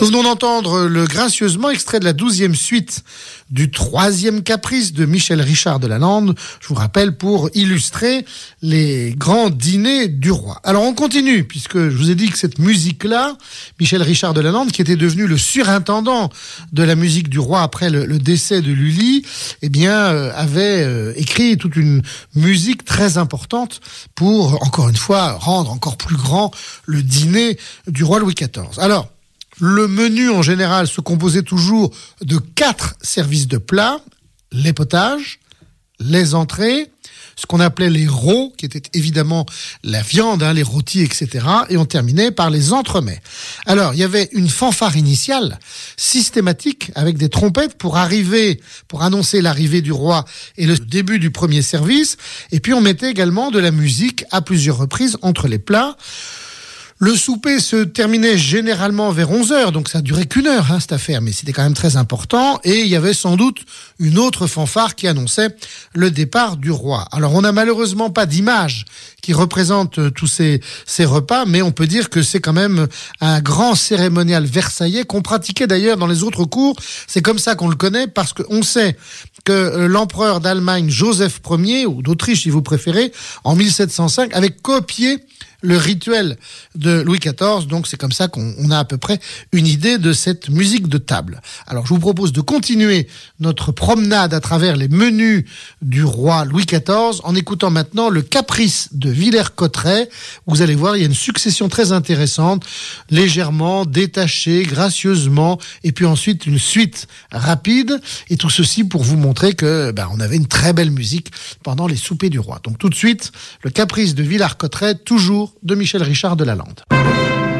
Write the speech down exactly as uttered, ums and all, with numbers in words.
Nous venons d'entendre le gracieusement extrait de la douzième suite du troisième caprice de Michel Richard de Lalande, je vous rappelle, pour illustrer les grands dîners du roi. Alors on continue, puisque je vous ai dit que cette musique-là, Michel Richard de Lalande, qui était devenu le surintendant de la musique du roi après le, le décès de Lully, eh bien, euh, avait euh, écrit toute une musique très importante pour, encore une fois, rendre encore plus grand le dîner du roi Louis quatorze. Alors, le menu, en général, se composait toujours de quatre services de plats, les potages, les entrées, ce qu'on appelait les rôts, qui étaient évidemment la viande, hein, les rôtis, et cetera. Et on terminait par les entremets. Alors, il y avait une fanfare initiale, systématique, avec des trompettes pour arriver, pour annoncer l'arrivée du roi et le début du premier service. Et puis, on mettait également de la musique à plusieurs reprises entre les plats. Le souper se terminait généralement vers onze heures, donc ça durait qu'une heure, hein, cette affaire, mais c'était quand même très important. Et il y avait sans doute une autre fanfare qui annonçait le départ du roi. Alors, on n'a malheureusement pas d'image qui représente euh, tous ces, ces repas, mais on peut dire que c'est quand même un grand cérémonial versaillais qu'on pratiquait d'ailleurs dans les autres cours. C'est comme ça qu'on le connaît, parce qu'on sait que euh, l'empereur d'Allemagne, Joseph Ier, ou d'Autriche si vous préférez, en mille sept cent cinq, avait copié le rituel de Louis quatorze, donc c'est comme ça qu'on on a à peu près une idée de cette musique de table. Alors je vous propose de continuer notre promenade à travers les menus du roi Louis quatorze en écoutant maintenant le caprice de Villers-Cotterêts. Vous allez voir, il y a une succession très intéressante, légèrement, détachée, gracieusement, et puis ensuite une suite rapide, et tout ceci pour vous montrer que ben, on avait une très belle musique pendant les soupers du roi. Donc tout de suite, le caprice de Villers-Cotterêts, toujours de Michel Richard de Lalande.